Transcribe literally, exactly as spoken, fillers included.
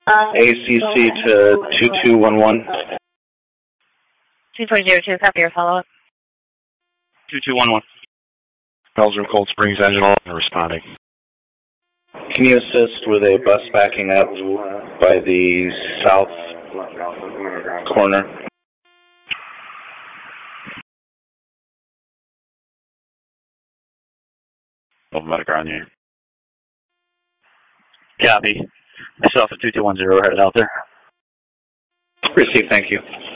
A C C to two two one one. two four zero two, copy your follow-up. two two one one. Belgium Cold Springs engine on and responding. Can you assist with a bus backing up by the south corner? Over Medic on you. Copy. Myself at two two one zero headed out there. Received, thank you.